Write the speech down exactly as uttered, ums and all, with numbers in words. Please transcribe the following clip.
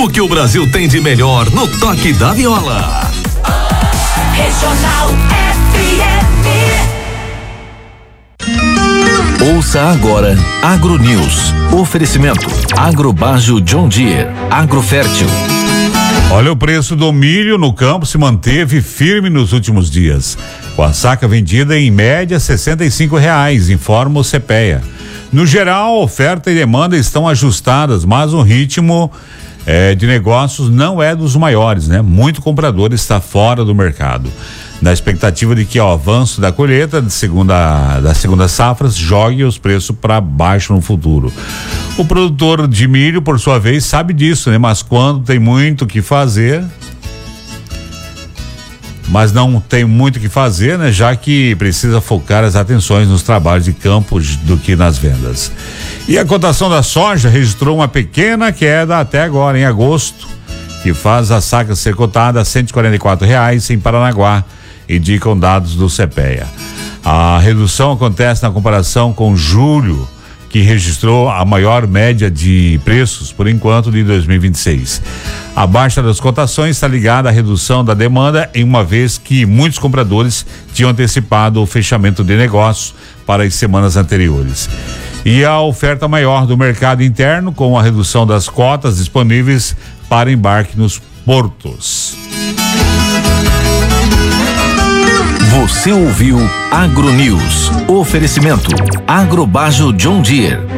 O que o Brasil tem de melhor no toque da viola. Regional F M. Ouça agora Agro News. Oferecimento Agrobajo John Deere, Agrofértil. Olha, o preço do milho no campo se manteve firme nos últimos dias, com a saca vendida em média sessenta e cinco reais, informa o CEPEA. No geral, oferta e demanda estão ajustadas, mas o ritmo é, de negócios não é dos maiores, né? Muito comprador está fora do mercado, na expectativa de que o avanço da colheita de segunda, da segunda safra jogue os preços para baixo no futuro. O produtor de milho, por sua vez, sabe disso, né? Mas quando tem muito o que fazer, mas não tem muito o que fazer, né? Já que precisa focar as atenções nos trabalhos de campo do que nas vendas. E a cotação da soja registrou uma pequena queda até agora, em agosto, que faz a saca ser cotada a cento e quarenta e quatro reais em Paranaguá, indicam dados do CEPEA. A redução acontece na comparação com julho, que registrou a maior média de preços, por enquanto, de dois mil e vinte e seis. A baixa das cotações está ligada à redução da demanda, em uma vez que muitos compradores tinham antecipado o fechamento de negócios para as semanas anteriores. E a oferta maior do mercado interno, com a redução das cotas disponíveis para embarque nos portos. Você ouviu Agro News. Oferecimento Agrobajo John Deere.